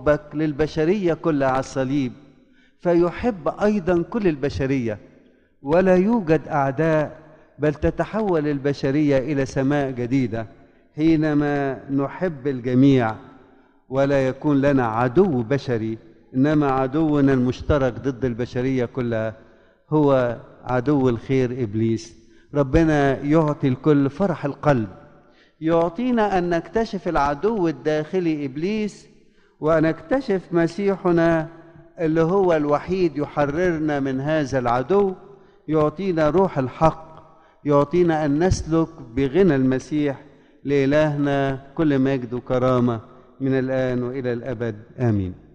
حبك للبشرية كلها على الصليب فيحب أيضا كل البشرية، ولا يوجد أعداء، بل تتحول البشرية إلى سماء جديدة حينما نحب الجميع، ولا يكون لنا عدو بشري، إنما عدونا المشترك ضد البشرية كلها هو عدو الخير إبليس. ربنا يعطي الكل فرح القلب، يعطينا أن نكتشف العدو الداخلي إبليس، ونكتشف مسيحنا اللي هو الوحيد يحررنا من هذا العدو، يعطينا روح الحق، يعطينا أن نسلك بغنى المسيح. لإلهنا كل مجد وكرامة من الآن وإلى الأبد، آمين.